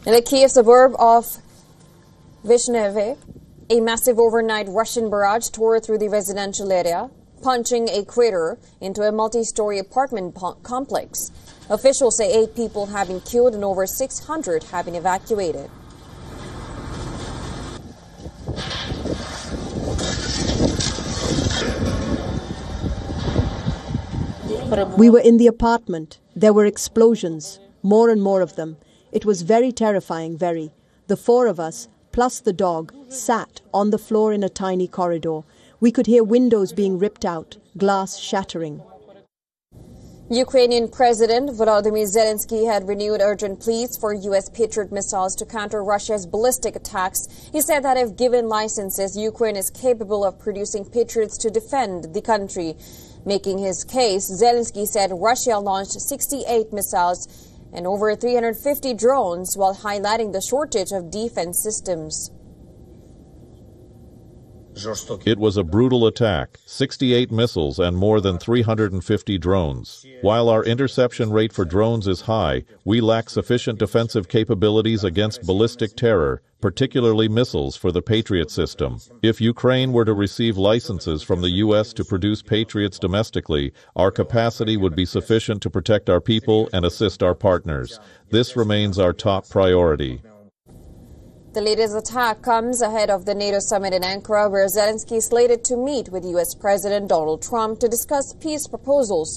In the Kiev suburb of Vishneve, a massive overnight Russian barrage tore through the residential area, punching a crater into a multi-story apartment complex. Officials say 8 people have been killed and over 600 have been evacuated. We were in the apartment. There were explosions, more and more of them. It was very terrifying, very. The 4 of us, plus the dog, sat on the floor in a tiny corridor. We could hear windows being ripped out, glass shattering. Ukrainian President Volodymyr Zelensky had renewed urgent pleas for U.S. Patriot missiles to counter Russia's ballistic attacks. He said that if given licenses, Ukraine is capable of producing Patriots to defend the country. Making his case, Zelensky said Russia launched 68 missiles and over 350 drones while highlighting the shortage of defense systems. It was a brutal attack, 68 missiles and more than 350 drones. While our interception rate for drones is high, we lack sufficient defensive capabilities against ballistic terror, particularly missiles for the Patriot system. If Ukraine were to receive licenses from the U.S. to produce Patriots domestically, our capacity would be sufficient to protect our people and assist our partners. This remains our top priority. The latest attack comes ahead of the NATO summit in Ankara, where Zelensky is slated to meet with U.S. President Donald Trump to discuss peace proposals.